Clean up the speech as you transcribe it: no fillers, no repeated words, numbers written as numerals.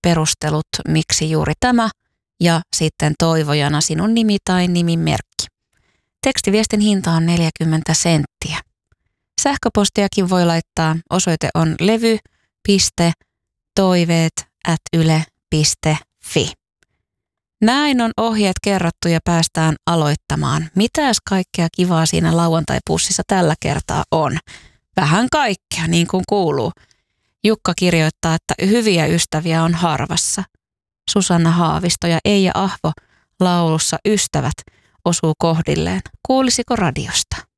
perustelut, miksi juuri tämä, ja sitten toivojana sinun nimi tai nimimerkki. Tekstiviestin hinta on 40 senttiä. Sähköpostiakin voi laittaa. Osoite on levy.toiveet@yle.fi. Näin on ohjeet kerrottu ja päästään aloittamaan. Mitäs kaikkea kivaa siinä lauantai-pussissa tällä kertaa on? Vähän kaikkea, niin kuin kuuluu. Jukka kirjoittaa, että hyviä ystäviä on harvassa. Susanna Haavisto ja Eija Ahvo laulussa Ystävät osuu kohdilleen. Kuulisiko radiosta?